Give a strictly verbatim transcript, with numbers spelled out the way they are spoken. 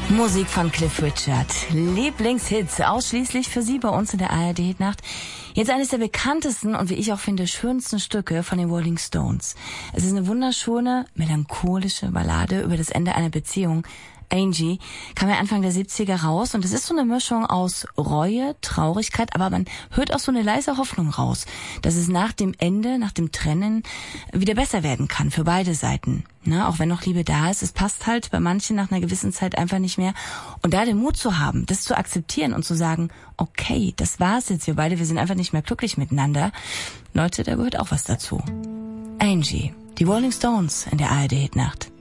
Musik von Cliff Richard. Lieblingshits, ausschließlich für Sie bei uns in der A R D-Hitnacht. Jetzt eines der bekanntesten und wie ich auch finde schönsten Stücke von den Rolling Stones. Es ist eine wunderschöne, melancholische Ballade über das Ende einer Beziehung. Angie kam ja Anfang der siebziger raus und es ist so eine Mischung aus Reue, Traurigkeit, aber man hört auch so eine leise Hoffnung raus, dass es nach dem Ende, nach dem Trennen wieder besser werden kann für beide Seiten. Ne? Auch wenn noch Liebe da ist, es passt halt bei manchen nach einer gewissen Zeit einfach nicht mehr. Und da den Mut zu haben, das zu akzeptieren und zu sagen, okay, das war's jetzt, wir beide, wir sind einfach nicht mehr glücklich miteinander. Leute, da gehört auch was dazu. Angie, die Rolling Stones in der A R D-Hitnacht.